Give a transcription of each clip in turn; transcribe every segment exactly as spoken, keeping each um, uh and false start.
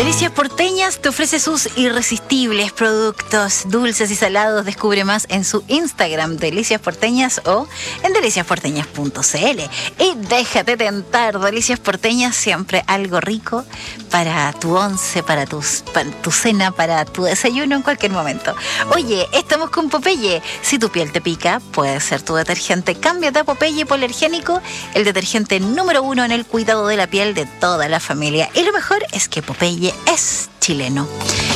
Delicias Porteñas te ofrece sus irresistibles productos dulces y salados. Descubre más en su Instagram, Delicias Porteñas, o en delicias porteñas punto c l. Y déjate tentar, Delicias Porteñas, siempre algo rico para tu once, para, tus, para tu cena, para tu desayuno en cualquier momento. Oye, estamos con Popeye. Si tu piel te pica, puede ser tu detergente. Cámbiate a Popeye Hipoalergénico, el detergente número uno en el cuidado de la piel de toda la familia. Y lo mejor es que Popeye es chileno.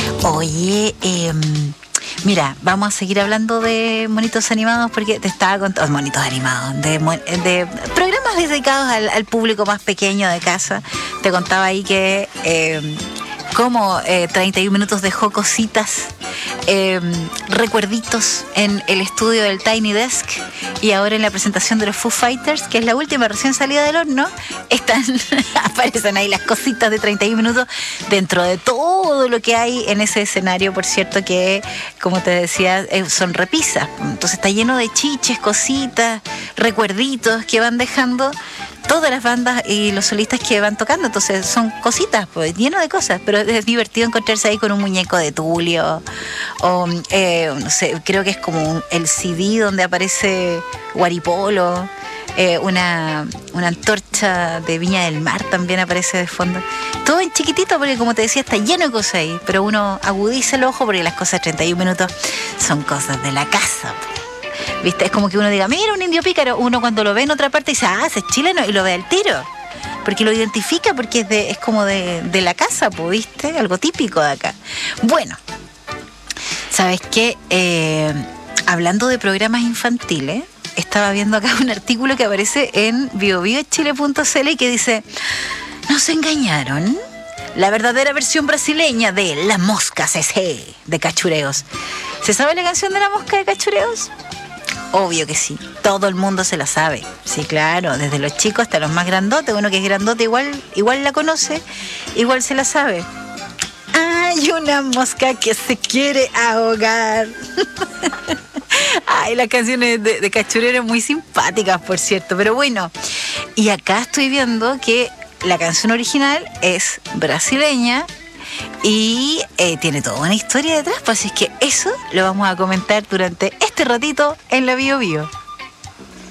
Oye, eh, mira, vamos a seguir hablando de monitos animados porque te estaba contando, oh, monitos animados, de, de programas dedicados al, al público más pequeño de casa. Te contaba ahí que eh, como eh, treinta y un minutos dejó cositas, eh, recuerditos en el estudio del Tiny Desk, y ahora en la presentación de los Foo Fighters, que es la última recién salida del horno, están aparecen ahí las cositas de treinta y un minutos dentro de todo lo que hay en ese escenario. Por cierto que, como te decía, eh, son repisas, entonces está lleno de chiches, cositas, recuerditos que van dejando todas las bandas y los solistas que van tocando. Entonces son cositas, pues, lleno de cosas, pero es divertido encontrarse ahí con un muñeco de Tulio o eh, no sé, creo que es como un, el C D donde aparece Guaripolo, eh, una, una antorcha de Viña del Mar también aparece de fondo, todo en chiquitito porque, como te decía, está lleno de cosas ahí, pero uno agudiza el ojo porque las cosas de treinta y un minutos son cosas de la casa, pues. ¿Viste? Es como que uno diga, mira, un indio pícaro. Uno cuando lo ve en otra parte dice, ah, ese es chileno, y lo ve al tiro, porque lo identifica, porque es, de, es como de, de la casa, pues, ¿viste? Algo típico de acá. Bueno, ¿sabes qué? Eh, hablando de programas infantiles, estaba viendo acá un artículo que aparece en bio bio chile punto c l y que dice, nos engañaron. La verdadera versión brasileña de La Mosca C C de Cachureos. ¿Se sabe la canción de La Mosca de Cachureos? Obvio que sí, todo el mundo se la sabe. Sí, claro, desde los chicos hasta los más grandotes. Uno que es grandote igual, igual la conoce, igual se la sabe. Hay una mosca que se quiere ahogar. Ay, las canciones de, de Cachureros muy simpáticas, por cierto. Pero bueno, y acá estoy viendo que la canción original es brasileña y eh, tiene toda una historia detrás, pues es que eso lo vamos a comentar durante este ratito en la Bio Bio.